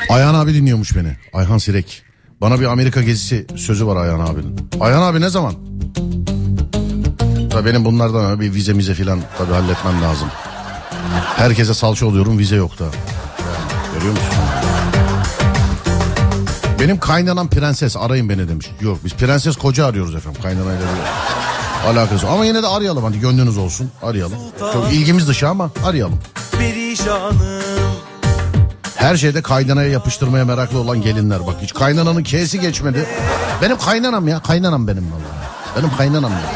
Ayhan abi dinliyormuş beni. Ayhan Sirek. Bana bir Amerika gezisi sözü var Ayhan abinin. Ayhan abi ne zaman? Tabii benim bunlardan bir vize mize filan tabii halletmem lazım. Herkese salça oluyorum, vize yok da. Yani, görüyor musun? Benim kaynanan prenses, arayın beni demiş. Yok, biz prenses koca arıyoruz efendim, kaynanayla bir alakası. Ama yine de arayalım, hadi gönlünüz olsun, arayalım. Çok ilgimiz dışı ama arayalım. Her şeyde kaynanaya yapıştırmaya meraklı olan gelinler, bak hiç kaynananın K'si geçmedi. Benim kaynanam ya, kaynanam benim vallahi. Benim kaynanam ya.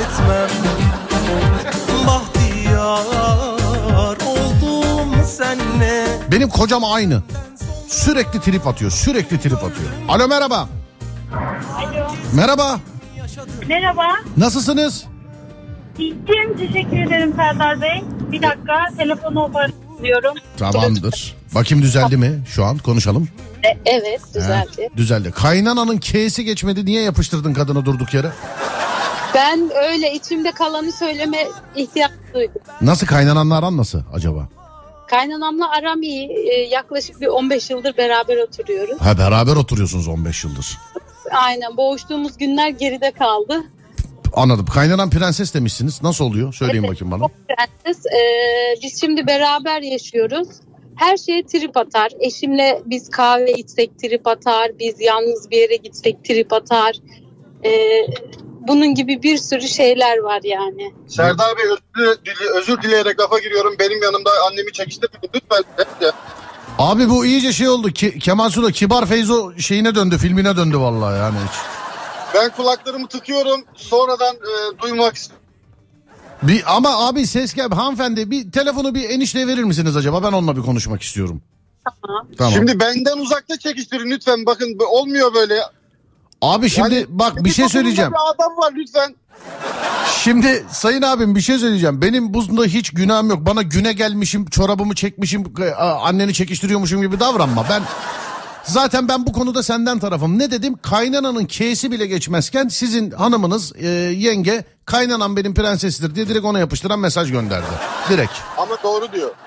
Benim kocam aynı. Sürekli trip atıyor, sürekli trip atıyor. Alo, merhaba. Alo. Merhaba. Merhaba. Nasılsınız? İyiyim, teşekkür ederim Serdar Bey. Bir dakika, telefonu hoparlörüm. Tamamdır. Bakayım düzeldi mi? Şu an konuşalım. Evet, düzeldi. Düzeldi. Kaynananın K'si geçmedi. Niye yapıştırdın kadına durduk yere? Ben öyle içimde kalanı söyleme ihtiyacı duydum. Nasıl, kaynananla aran nasıl acaba? Kaynanamla aram iyi. Yaklaşık bir 15 yıldır beraber oturuyoruz. Ha, beraber oturuyorsunuz 15 yıldır. Aynen, boğuştuğumuz günler geride kaldı. Anladım. Kaynanan prenses demişsiniz. Nasıl oluyor? Söyleyin Evet, bakayım bana. o prenses. Biz şimdi beraber yaşıyoruz. Her şeye trip atar. Eşimle biz kahve içsek trip atar. Biz yalnız bir yere gitsek trip atar. Bunun gibi bir sürü şeyler var yani. Serdar Bey, özür dileyerek lafa giriyorum. Benim yanımda annemi çekiştirmeyin lütfen. Abi bu iyice şey oldu. Kemal Sunal Kibar Feyzo şeyine döndü, filmine döndü vallahi yani hiç. Ben kulaklarımı tıkıyorum. Sonradan duymak istiyorum. Ama abi ses gel, hanımefendi bir telefonu bir enişteye verir misiniz acaba? Ben onunla bir konuşmak istiyorum. Tamam. Şimdi benden uzakta çekiştirin lütfen. Bakın olmuyor böyle. Abi şimdi yani, bak bir şey söyleyeceğim. Bir adam var lütfen. Şimdi sayın abim bir şey söyleyeceğim. Benim bunda hiç günahım yok. Bana güne gelmişim, çorabımı çekmişim, anneni çekiştiriyormuşum gibi davranma. Zaten ben bu konuda senden tarafım. Ne dedim? Kaynananın K'si bile geçmezken sizin hanımınız yenge kaynanam benim prensesidir diye direkt ona yapıştıran mesaj gönderdi. Direkt. Ama doğru diyor.